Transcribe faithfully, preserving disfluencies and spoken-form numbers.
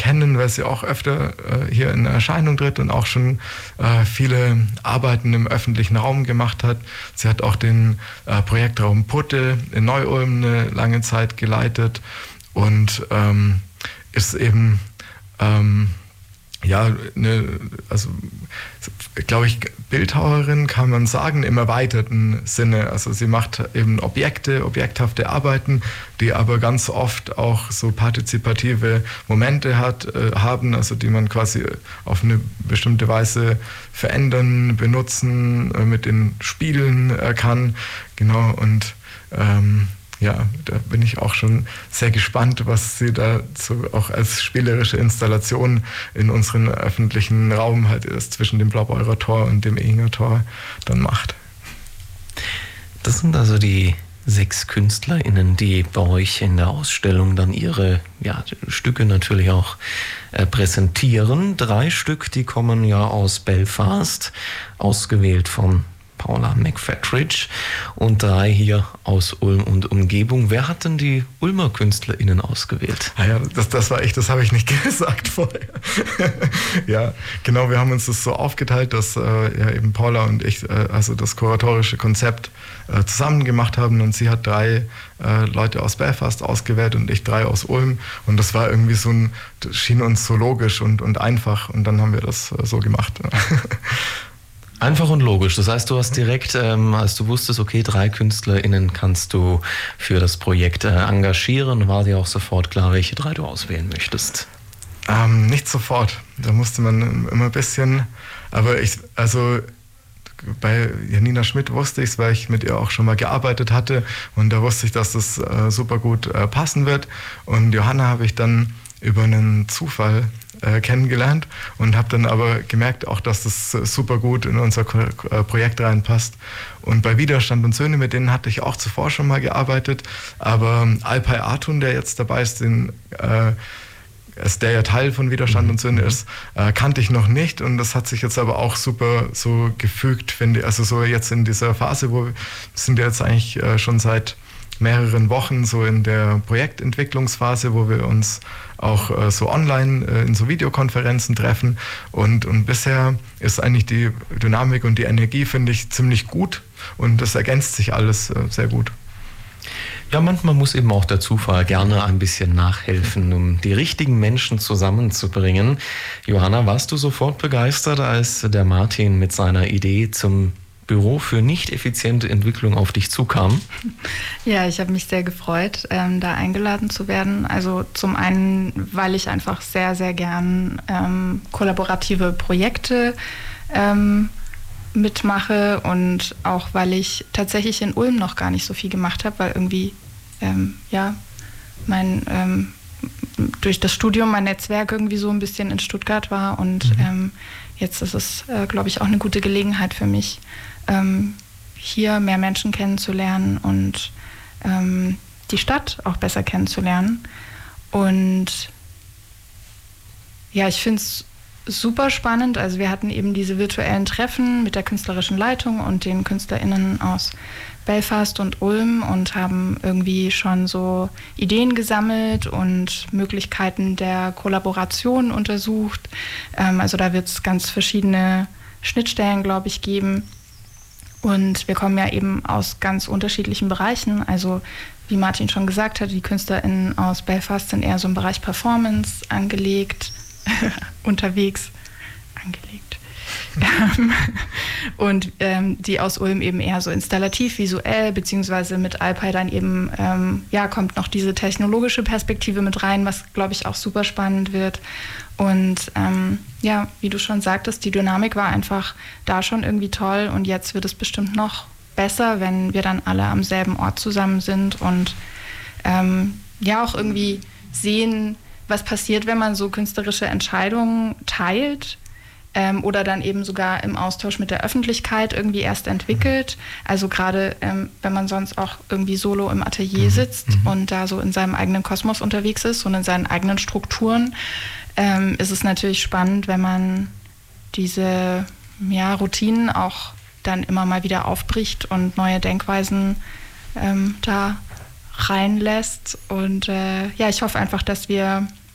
kennen, weil sie auch öfter äh, hier in Erscheinung tritt und auch schon äh, viele Arbeiten im öffentlichen Raum gemacht hat. Sie hat auch den äh, Projektraum Putte in Neu-Ulm eine lange Zeit geleitet und ähm, ist eben ähm, ja, eine, also glaube ich, Bildhauerin kann man sagen, im erweiterten Sinne. Also sie macht eben Objekte, objekthafte Arbeiten, die aber ganz oft auch so partizipative Momente hat, äh, haben, also die man quasi auf eine bestimmte Weise verändern, benutzen, äh, mit den Spielen äh, kann. Genau, und ähm, ja, da bin ich auch schon sehr gespannt, was sie da so auch als spielerische Installation in unseren öffentlichen Raum halt ist, zwischen dem Blaubeurer Tor und dem Ehinger Tor dann macht. Das sind also die sechs KünstlerInnen, die bei euch in der Ausstellung dann ihre ja, Stücke natürlich auch äh, präsentieren. Drei Stück, die kommen ja aus Belfast, ausgewählt von Paula McFatridge, und drei hier aus Ulm und Umgebung. Wer hat denn die Ulmer KünstlerInnen ausgewählt? Ah ja, das, das war echt, das habe ich nicht gesagt vorher. Ja, genau, wir haben uns das so aufgeteilt, dass äh, ja, eben Paula und ich äh, also das kuratorische Konzept äh, zusammen gemacht haben, und sie hat drei äh, Leute aus Belfast ausgewählt und ich drei aus Ulm, und das war irgendwie so ein, das schien uns so logisch und, und einfach, und dann haben wir das äh, so gemacht. Einfach und logisch. Das heißt, du hast direkt, ähm, als du wusstest, okay, drei KünstlerInnen kannst du für das Projekt äh, engagieren, war dir auch sofort klar, welche drei du auswählen möchtest? Ähm, nicht sofort. Da musste man immer ein bisschen, aber ich, also bei Janina Schmidt wusste ich es, weil ich mit ihr auch schon mal gearbeitet hatte, und da wusste ich, dass das äh, super gut äh, passen wird, und Johanna habe ich dann über einen Zufall äh, kennengelernt und habe dann aber gemerkt auch, dass das super gut in unser Ko- äh, Projekt reinpasst. Und bei Widerstand und Söhne, mit denen hatte ich auch zuvor schon mal gearbeitet, aber Alpay Artun, der jetzt dabei ist, den, äh, ist der ja Teil von Widerstand mhm. und Söhne ist, äh, kannte ich noch nicht, und das hat sich jetzt aber auch super so gefügt, finde ich. Also so jetzt in dieser Phase, wo wir sind ja jetzt eigentlich äh, schon seit mehreren Wochen so in der Projektentwicklungsphase, wo wir uns auch äh, so online äh, in so Videokonferenzen treffen, und, und bisher ist eigentlich die Dynamik und die Energie, finde ich, ziemlich gut, und das ergänzt sich alles äh, sehr gut. Ja, manchmal muss eben auch der Zufall gerne ein bisschen nachhelfen, um die richtigen Menschen zusammenzubringen. Johanna, warst du sofort begeistert, als der Martin mit seiner Idee zum Büro für nicht effiziente Entwicklung auf dich zukam? Ja, ich habe mich sehr gefreut, ähm, da eingeladen zu werden. Also zum einen, weil ich einfach sehr, sehr gern ähm, kollaborative Projekte ähm, mitmache, und auch weil ich tatsächlich in Ulm noch gar nicht so viel gemacht habe, weil irgendwie ähm, ja mein ähm, durch das Studium mein Netzwerk irgendwie so ein bisschen in Stuttgart war, und mhm. ähm, jetzt ist es, äh, glaube ich, auch eine gute Gelegenheit für mich, ähm, hier mehr Menschen kennenzulernen und ähm, die Stadt auch besser kennenzulernen. Und ja, ich finde es super spannend. Also wir hatten eben diese virtuellen Treffen mit der künstlerischen Leitung und den KünstlerInnen aus Belfast und Ulm und haben irgendwie schon so Ideen gesammelt und Möglichkeiten der Kollaboration untersucht. Ähm, also da wird es ganz verschiedene Schnittstellen, glaube ich, geben. Und wir kommen ja eben aus ganz unterschiedlichen Bereichen. Also wie Martin schon gesagt hat, die KünstlerInnen aus Belfast sind eher so im Bereich Performance angelegt, unterwegs angelegt. Und ähm, die aus Ulm eben eher so installativ, visuell, beziehungsweise mit Alpay dann eben, ähm, ja, kommt noch diese technologische Perspektive mit rein, was, glaube ich, auch super spannend wird. Und ähm, ja, wie du schon sagtest, die Dynamik war einfach da schon irgendwie toll, und jetzt wird es bestimmt noch besser, wenn wir dann alle am selben Ort zusammen sind und ähm, ja auch irgendwie sehen, was passiert, wenn man so künstlerische Entscheidungen teilt. Ähm, oder dann eben sogar im Austausch mit der Öffentlichkeit irgendwie erst entwickelt. Also gerade ähm, wenn man sonst auch irgendwie solo im Atelier sitzt mhm. und da so in seinem eigenen Kosmos unterwegs ist und in seinen eigenen Strukturen, ähm, ist es natürlich spannend, wenn man diese ja, Routinen auch dann immer mal wieder aufbricht und neue Denkweisen ähm, da reinlässt. Und äh, ja, ich hoffe einfach, dass wir